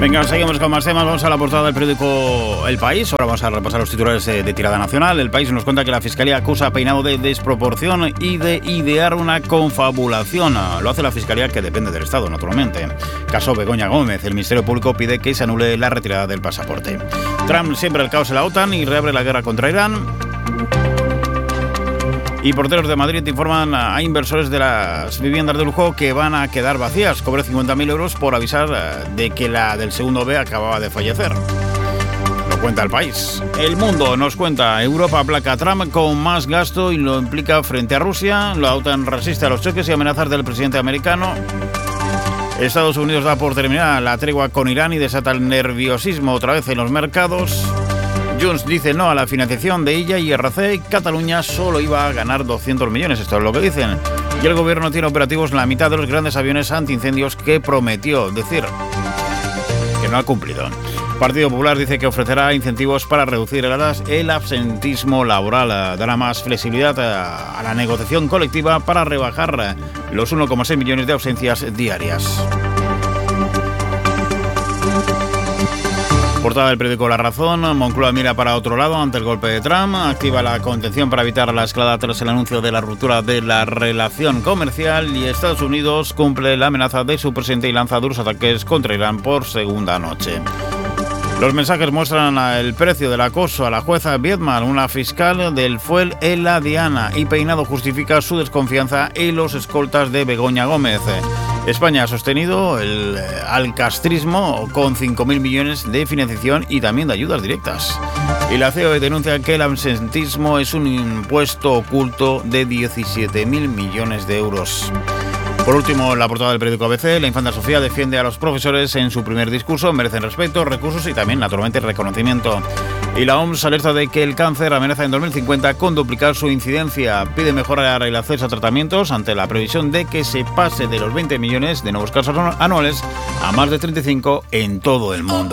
Venga, seguimos con más temas. Vamos a la portada del periódico El País. Ahora vamos a repasar los titulares de tirada nacional. El País nos cuenta que la Fiscalía acusa a Peinado de desproporción y de idear una confabulación. Lo hace la Fiscalía, que depende del Estado, naturalmente. Caso Begoña Gómez. El Ministerio Público pide que se anule la retirada del pasaporte. Trump siembra el caos en la OTAN y reabre la guerra contra Irán. Y porteros de Madrid informan a inversores de las viviendas de lujo que van a quedar vacías. Cobré 50.000 euros por avisar de que la del segundo B acababa de fallecer. Lo cuenta El País. El Mundo nos cuenta: Europa aplaca a Trump con más gasto y lo implica frente a Rusia. La OTAN resiste a los choques y amenazas del presidente americano. Estados Unidos da por terminada la tregua con Irán y desata el nerviosismo otra vez en los mercados. Junts dice no a la financiación de ella y RC. Cataluña solo iba a ganar 200 millones, esto es lo que dicen. Y el gobierno tiene operativos la mitad de los grandes aviones antiincendios que prometió, decir que no ha cumplido. Partido Popular dice que ofrecerá incentivos para reducir el absentismo laboral. Dará más flexibilidad a la negociación colectiva para rebajar los 1,6 millones de ausencias diarias. Portada del periódico La Razón. Moncloa mira para otro lado ante el golpe de Trump. Activa la contención para evitar la escalada tras el anuncio de la ruptura de la relación comercial. Y Estados Unidos cumple la amenaza de su presidente y lanza duros ataques contra Irán por segunda noche. Los mensajes muestran el precio del acoso a la jueza Biedman, una fiscal del Fuel Ela Diana, y Peinado justifica su desconfianza en los escoltas de Begoña Gómez. España ha sostenido al castrismo con 5.000 millones de financiación y también de ayudas directas. Y la COE denuncia que el absentismo es un impuesto oculto de 17.000 millones de euros. Por último, en la portada del periódico ABC, la infanta Sofía defiende a los profesores en su primer discurso. Merecen respeto, recursos y también, naturalmente, reconocimiento. Y la OMS alerta de que el cáncer amenaza en 2050 con duplicar su incidencia. Pide mejorar el acceso a tratamientos ante la previsión de que se pase de los 20 millones de nuevos casos anuales a más de 35 en todo el mundo.